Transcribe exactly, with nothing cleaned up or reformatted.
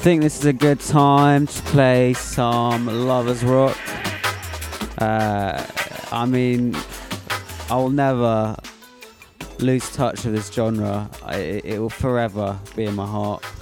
think this is a good time to play some Lovers Rock. Uh, I mean, I will never lose touch with this genre. I, it will forever be in my heart.